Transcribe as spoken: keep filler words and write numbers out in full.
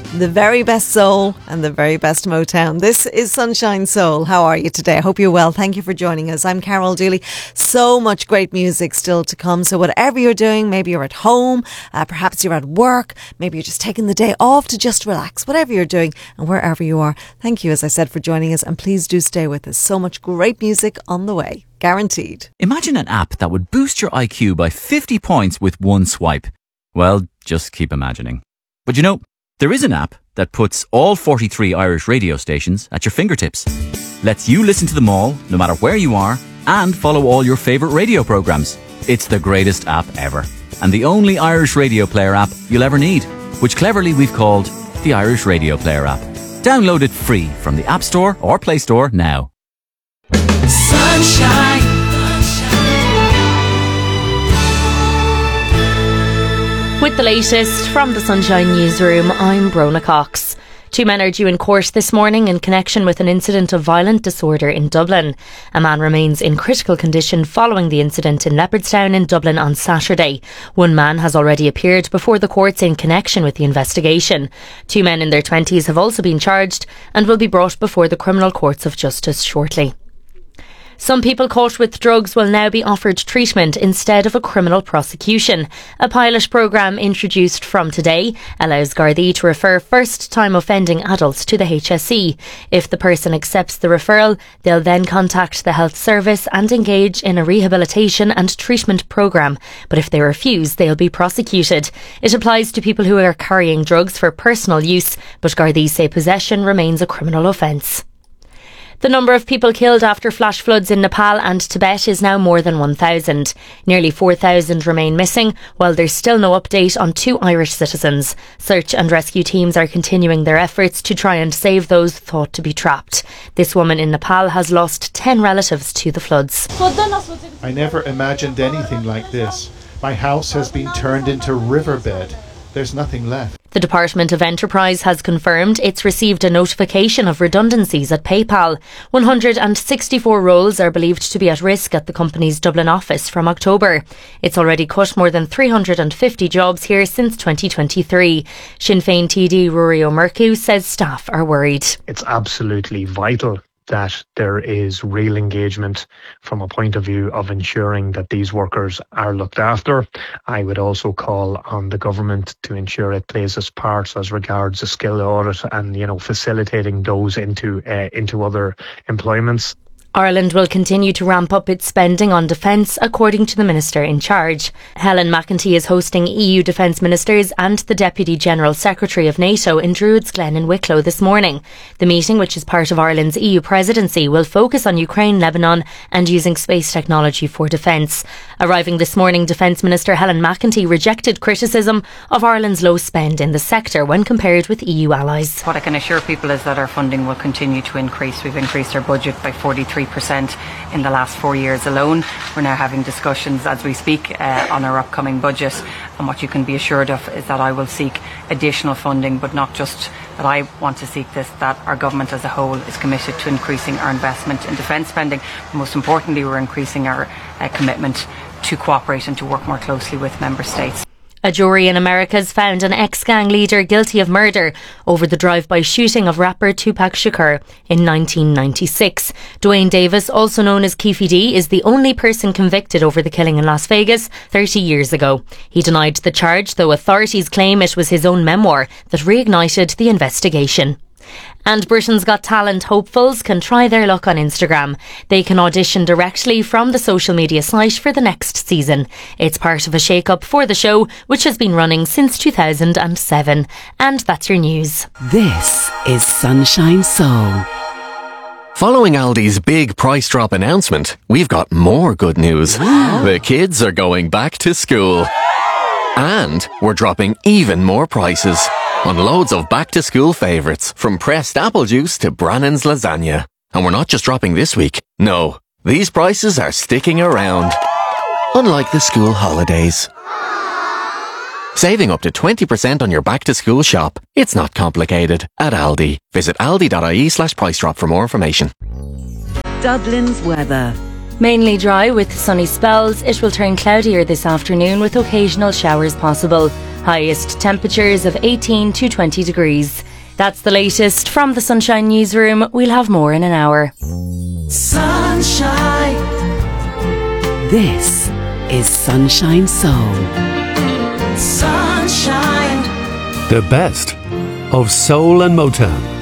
The very best soul and the very best Motown. This is Sunshine Soul. How are you today? I hope you're well. Thank you for joining us. I'm Carol Dooley. So much great music still to come. So whatever you're doing, maybe you're at home, uh, perhaps you're at work, maybe you're just taking the day off to just relax. Whatever you're doing and wherever you are, thank you, as I said, for joining us. And please do stay with us. So much great music on the way. Guaranteed. Imagine an app that would boost your I Q by fifty points with one swipe. Well, just keep imagining. But you know, there is an app that puts all forty-three Irish radio stations at your fingertips. Lets you listen to them all, no matter where you are, and follow all your favourite radio programmes. It's the greatest app ever. And the only Irish radio player app you'll ever need, which cleverly we've called the Irish Radio Player app. Download it free from the App Store or Play Store now. Sunshine. With the latest from the Sunshine Newsroom, I'm Brona Cox. Two men are due in court this morning in connection with an incident of violent disorder in Dublin. A man remains in critical condition following the incident in Leopardstown in Dublin on Saturday. One man has already appeared before the courts in connection with the investigation. Two men in their twenties have also been charged and will be brought before the criminal courts of justice shortly. Some people caught with drugs will now be offered treatment instead of a criminal prosecution. A pilot programme introduced from today allows Gardaí to refer first-time offending adults to the H S E. If the person accepts the referral, they'll then contact the health service and engage in a rehabilitation and treatment programme. But if they refuse, they'll be prosecuted. It applies to people who are carrying drugs for personal use, but Gardaí say possession remains a criminal offence. The number of people killed after flash floods in Nepal and Tibet is now more than one thousand. Nearly four thousand remain missing, while there's still no update on two Irish citizens. Search and rescue teams are continuing their efforts to try and save those thought to be trapped. This woman in Nepal has lost ten relatives to the floods. I never imagined anything like this. My house has been turned into riverbed. There's nothing left. The Department of Enterprise has confirmed it's received a notification of redundancies at PayPal. one hundred sixty-four roles are believed to be at risk at the company's Dublin office from October. It's already cut more than three hundred fifty jobs here since twenty twenty-three. Sinn Féin T D Rory O'Murcu says staff are worried. It's absolutely vital that there is real engagement from a point of view of ensuring that these workers are looked after. I would also call on the government to ensure it plays its part as regards a skill audit and, you know, facilitating those into uh, into other employments. Ireland will continue to ramp up its spending on defence, according to the Minister in charge. Helen McEntee is hosting E U defence ministers and the Deputy General Secretary of NATO in Druids Glen in Wicklow this morning. The meeting, which is part of Ireland's E U presidency, will focus on Ukraine, Lebanon and using space technology for defence. Arriving this morning, Defence Minister Helen McEntee rejected criticism of Ireland's low spend in the sector when compared with E U allies. What I can assure people is that our funding will continue to increase. We've increased our budget by forty-three percent in the last four years alone. We're now having discussions as we speak uh, on our upcoming budget, and what you can be assured of is that I will seek additional funding, but not just that I want to seek this, that our government as a whole is committed to increasing our investment in defence spending. Most importantly, we're increasing our uh, commitment to cooperate and to work more closely with member states. A jury in Americas found an ex-gang leader guilty of murder over the drive-by shooting of rapper Tupac Shakur in nineteen ninety-six. Dwayne Davis, also known as Keefe D, is the only person convicted over the killing in Las Vegas thirty years ago. He denied the charge, though authorities claim it was his own memoir that reignited the investigation. And Britain's Got Talent hopefuls can try their luck on Instagram. They can audition directly from the social media site for the next season. It's part of a shake-up for the show, which has been running since two thousand seven. And that's your news. This is Sunshine Soul. Following Aldi's big price drop announcement, we've got more good news. The kids are going back to school. And we're dropping even more prices on loads of back-to-school favourites, from pressed apple juice to Brannan's lasagna. And we're not just dropping this week. No, these prices are sticking around. Unlike the school holidays. Saving up to twenty percent on your back-to-school shop. It's not complicated at Aldi. Visit aldi.ie slash price drop for more information. Dublin's weather. Mainly dry with sunny spells. It will turn cloudier this afternoon with occasional showers possible. Highest temperatures of eighteen to twenty degrees. That's the latest from the Sunshine Newsroom. We'll have more in an hour. Sunshine. This is Sunshine Soul. Sunshine. The best of soul and Motown.